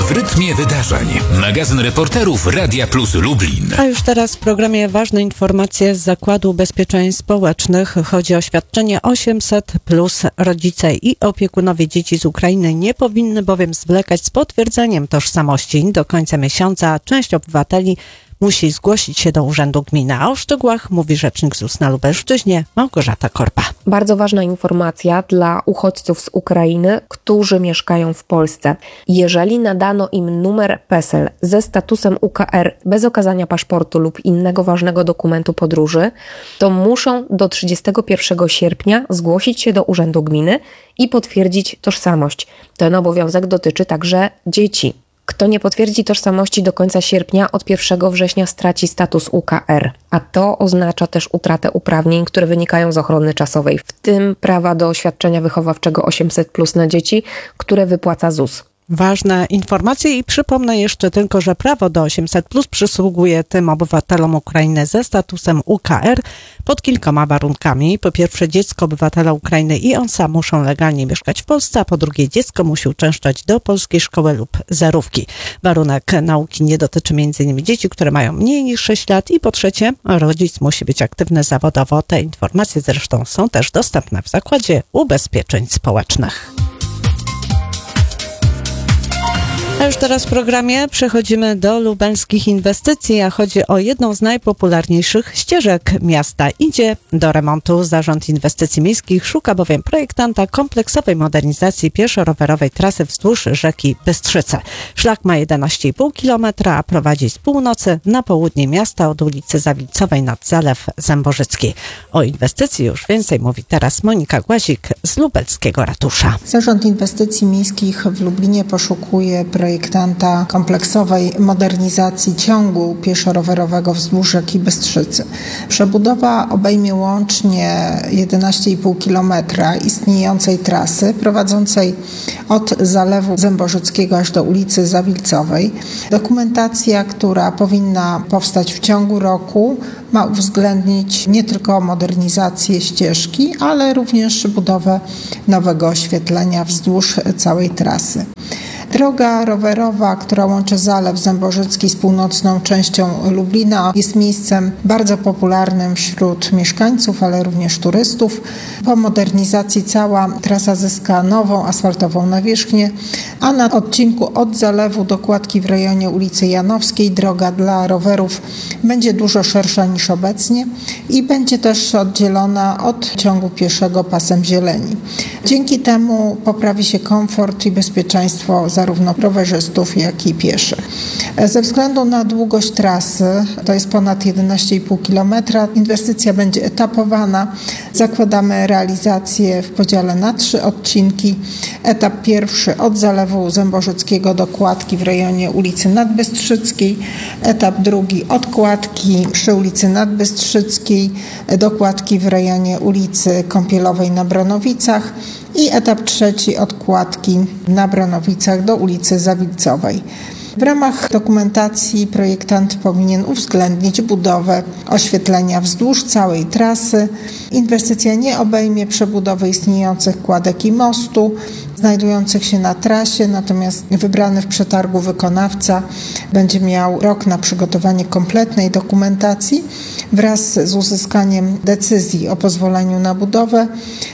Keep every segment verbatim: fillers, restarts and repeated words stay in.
W rytmie wydarzeń. Magazyn reporterów Radia Plus Lublin. A już teraz w programie ważne informacje z Zakładu Ubezpieczeń Społecznych. Chodzi o świadczenie osiemset plus. Rodzice i opiekunowie dzieci z Ukrainy nie powinny bowiem zwlekać z potwierdzeniem tożsamości. Do końca miesiąca część obywateli musi zgłosić się do Urzędu Gminy. A o szczegółach mówi rzecznik Z U S na Lubelszczyźnie Małgorzata Korpa. Bardzo ważna informacja dla uchodźców z Ukrainy, którzy mieszkają w Polsce. Jeżeli nadano im numer PESEL ze statusem U K R bez okazania paszportu lub innego ważnego dokumentu podróży, to muszą do trzydziestego pierwszego sierpnia zgłosić się do Urzędu Gminy i potwierdzić tożsamość. Ten obowiązek dotyczy także dzieci. Kto nie potwierdzi tożsamości do końca sierpnia, od pierwszego września straci status U K R, a to oznacza też utratę uprawnień, które wynikają z ochrony czasowej, w tym prawa do świadczenia wychowawczego osiemset plus na dzieci, które wypłaca Z U S. Ważne informacje i przypomnę jeszcze tylko, że prawo do osiemset plus przysługuje tym obywatelom Ukrainy ze statusem U K R pod kilkoma warunkami. Po pierwsze, dziecko obywatela Ukrainy i on sam muszą legalnie mieszkać w Polsce, a po drugie, dziecko musi uczęszczać do polskiej szkoły lub zerówki. Warunek nauki nie dotyczy m.in. dzieci, które mają mniej niż sześć lat i po trzecie, rodzic musi być aktywny zawodowo. Te informacje zresztą są też dostępne w Zakładzie Ubezpieczeń Społecznych. A już teraz w programie przechodzimy do lubelskich inwestycji, a chodzi o jedną z najpopularniejszych ścieżek miasta. Idzie do remontu. Zarząd Inwestycji Miejskich szuka bowiem projektanta kompleksowej modernizacji pieszo-rowerowej trasy wzdłuż rzeki Bystrzyce. Szlak ma jedenaście i pół kilometra, a prowadzi z północy na południe miasta od ulicy Zawilcowej nad Zalew Zębożycki. O inwestycji już więcej mówi teraz Monika Głazik z lubelskiego ratusza. Zarząd Inwestycji Miejskich w Lublinie poszukuje projektanta kompleksowej modernizacji ciągu pieszo-rowerowego wzdłuż rzeki Bystrzycy. Przebudowa obejmie łącznie jedenaście i pół kilometra istniejącej trasy prowadzącej od Zalewu Zębożyckiego aż do ulicy Zawilcowej. Dokumentacja, która powinna powstać w ciągu roku, ma uwzględnić nie tylko modernizację ścieżki, ale również budowę nowego oświetlenia wzdłuż całej trasy. Droga rowerowa, która łączy Zalew Zębożycki z północną częścią Lublina, jest miejscem bardzo popularnym wśród mieszkańców, ale również turystów. Po modernizacji cała trasa zyska nową asfaltową nawierzchnię, a na odcinku od Zalewu do kładki w rejonie ulicy Janowskiej droga dla rowerów będzie dużo szersza niż obecnie i będzie też oddzielona od ciągu pieszego pasem zieleni. Dzięki temu poprawi się komfort i bezpieczeństwo zarówno rowerzystów, jak i pieszych. Ze względu na długość trasy, to jest ponad jedenaście i pół kilometra, inwestycja będzie etapowana. Zakładamy realizację w podziale na trzy odcinki. Etap pierwszy od Zalewu Zębożyckiego do kładki w rejonie ulicy Nadbystrzyckiej. Etap drugi od kładki przy ulicy Nadbystrzyckiej do kładki w rejonie ulicy Kąpielowej na Bronowicach. I etap trzeci od kładki na Bronowicach do ulicy Zawilcowej. W ramach dokumentacji projektant powinien uwzględnić budowę oświetlenia wzdłuż całej trasy. Inwestycja nie obejmie przebudowy istniejących kładek i mostu znajdujących się na trasie, natomiast wybrany w przetargu wykonawca będzie miał rok na przygotowanie kompletnej dokumentacji wraz z uzyskaniem decyzji o pozwoleniu na budowę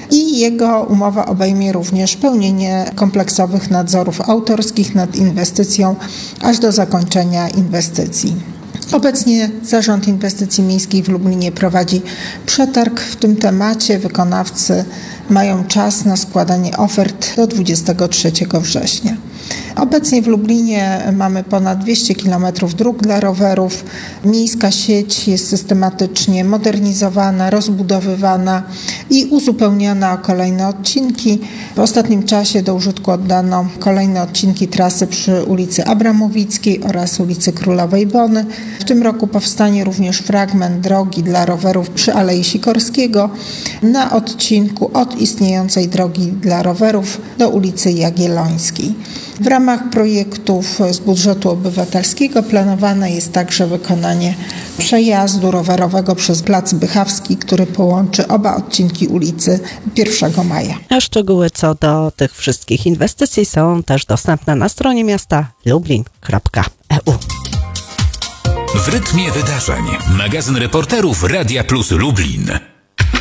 i jego umowa obejmie również pełnienie kompleksowych nadzorów autorskich nad inwestycją aż do zakończenia inwestycji. Obecnie Zarząd Inwestycji Miejskich w Lublinie prowadzi przetarg w tym temacie. Wykonawcy mają czas na składanie ofert do dwudziestego trzeciego września. Obecnie w Lublinie mamy ponad dwieście kilometrów dróg dla rowerów. Miejska sieć jest systematycznie modernizowana, rozbudowywana i uzupełniana o kolejne odcinki. W ostatnim czasie do użytku oddano kolejne odcinki trasy przy ulicy Abramowickiej oraz ulicy Królowej Bony. W tym roku powstanie również fragment drogi dla rowerów przy Alei Sikorskiego na odcinku od istniejącej drogi dla rowerów do ulicy Jagiellońskiej. W ramach projektów z budżetu obywatelskiego planowane jest także wykonanie przejazdu rowerowego przez Plac Bychawski, który połączy oba odcinki ulicy pierwszego maja. A szczegóły co do tych wszystkich inwestycji są też dostępne na stronie miasta lublin kropka e u. W rytmie wydarzeń. Magazyn reporterów Radia Plus Lublin.